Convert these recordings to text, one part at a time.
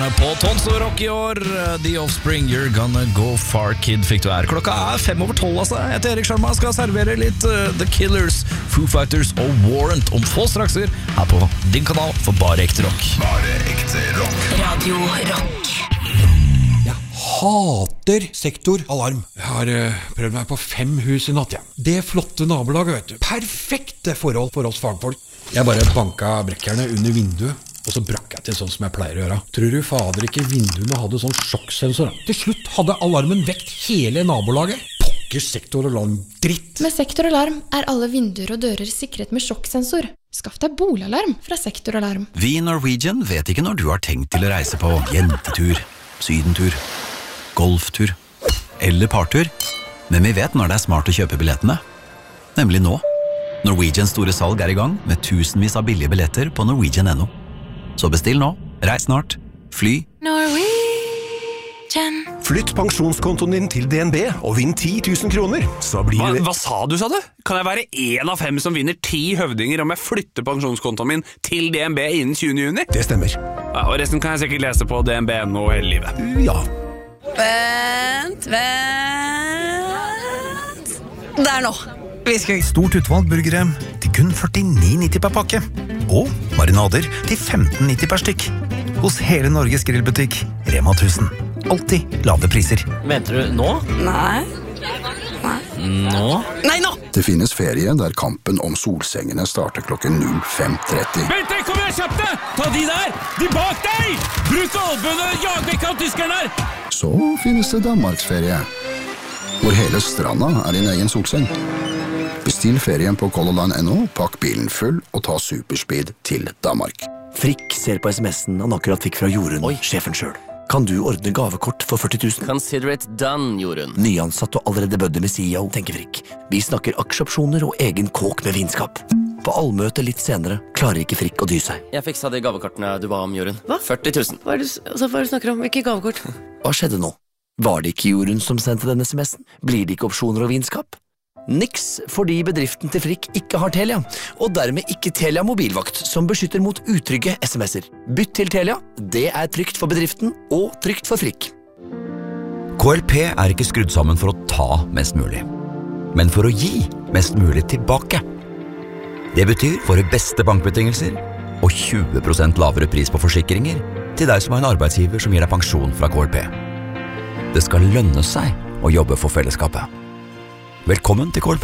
På Tons og Rock i år, The Offspring, You're Gonna Go Far Kid fikk du her. Klokka 5:05, altså. Jeg heter Erik Sjarma, skal servere litt The Killers, Foo Fighters og Warrant om få strakser her på din kanal for bare ekte rock. Bare ekte rock. Radio Rock. Jeg hater sektoralarm. Jeg har prøvd meg på 5 hus i natt, ja. Det flotte nabolaget, vet du. Perfekte forhold for oss fagfolk. Jeg bare banka brekkerne under vinduet, og så brakk jeg til sånn som jeg pleier å gjøre. Tror du fader ikke vinduene hadde sånn sjokksensor? Til slutt hadde alarmen vekt hele nabolaget. Pokker sektoralarm dritt. Med sektoralarm er alle vinduer og dører sikret med sjokksensor. Skaff deg bolalarm fra sektoralarm. Vi i Norwegian vet ikke når du har tenkt til å reise på jentetur, sydentur, golftur eller partur, men vi vet når det er smart å kjøpe billettene. Nemlig nå. Norwegians store salg er i gang med tusenvis av billige billetter på Norwegian.no. Så bestill nå, reis snart, fly. Norwegian. Flytt pensjonskontoen din til DNB og vinn 10 000 kroner. Så blir det... Hva sa du? Kan jeg være 1 av 5 som vinner 10 høvdinger om jeg flytter pensjonskontoen min til DNB innen 20. juni? Det stemmer. Ja, og resten kan jeg sikkert lese på DNB.no hele livet. Ja. Vent. Der nå. Stort utvalg burgere til kun 49,90 per pakke. Og marinader til 15,90 per stykk. Hos hele Norges grillbutikk, Rema 1000. Alltid lave priser. Mente du nå? Nei. Nå? Nei, nå! Det finnes ferie der kampen om solsengene starter klokken 05:30. Vent, kom igjen, kjapt deg! Ta de der! De bak deg! Bruk albønene, jag vekk av tyskerne her! Så finnes det Danmarksferie, hvor hele stranda er din egen solseng. Bestill ferien på colorline.no, pakk bilen full og ta superspeed til Danmark. Frikk ser på sms'en han akkurat fikk fra Jorunn, sjefen selv. Kan du ordne gavekort for 40 000? Consider it done, Jorunn. Nyansatt og allerede bødde med CEO, tenker Frikk. Vi snakker aksjeopsjoner og egen kåk med vinskap. På allmøte litt senere klarer ikke Frikk å dy seg. Jeg fiksa de gavekortene du ba om, Jorunn. Hva? 40 000. Hva er det du snakker om? Ikke gavekort. Hva skjedde nå? Var det ikke Jorunn som sendte denne sms'en? Blir det ikke opsjoner og vinskap? Niks, fordi bedriften til Frikk ikke har Telia, og dermed ikke Telia mobilvakt, som beskytter mot utrygge sms'er. Bytt til Telia, det er trygt for bedriften og trygt for Frikk. KLP er ikke skrudd sammen for å ta mest mulig, men for å gi mest mulig tilbake. Det betyr våre beste bankbetingelser og 20% lavere pris på forsikringer til deg som har en arbeidsgiver som gir deg pensjon fra KLP. Det skal lønne seg å jobbe for fellesskapet. Velkommen til KLP.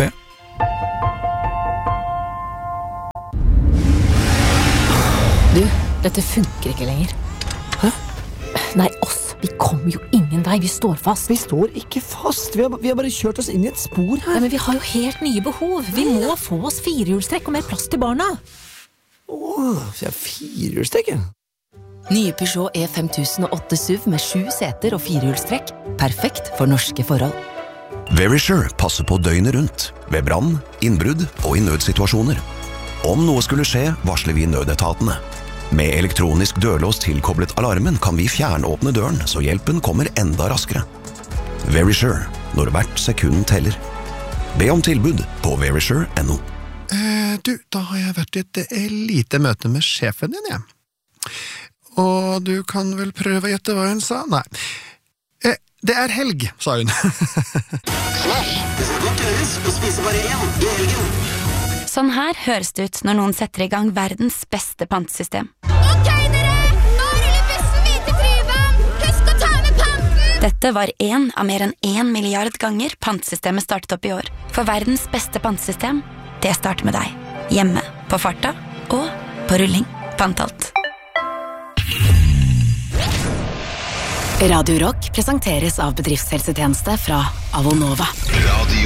Du, dette funker ikke lenger. Hæ? Nei, oss. Vi kommer jo ingen vei. Vi står fast. Vi står ikke fast. Vi har bare kjørt oss inn i et spor her. Nei, men vi har jo helt nye behov. Vi må få oss 4-hjulstrekk og mer plass til barna. Så jeg 4-hjulstrekk, ja. Nye Peugeot E5008 SUV med 7 seter og 4-hjulstrekk. Perfekt for norske forhold. Verisure passer på døgnet rundt, ved brann, innbrudd og i nødsituasjoner. Om noe skulle skje, varsler vi nødetatene. Med elektronisk dørlås tilkoblet alarmen kan vi fjernåpne døren, så hjelpen kommer enda raskere. Verisure, når hvert sekund teller. Be om tilbud på verisure.no. Du, da har jeg vært i et lite møte med sjefen din, ja. Og du kan vel prøve å gjette hva hun sa? Nei. Det er helg, sa hun. Sånn her høres det ut når noen setter i gang verdens beste pantesystem. Ok, dere! Nå ruller bussen hvite Tryvann! Husk å ta med panten! Dette var en av mer enn 1 milliard ganger pantesystemet startet opp i år. For verdens beste pantesystem, det starter med deg. Hjemme, på farta og på rulling. Pantalt. Radio Rock presenteres av bedriftshelsetjeneste fra Avonova. Radio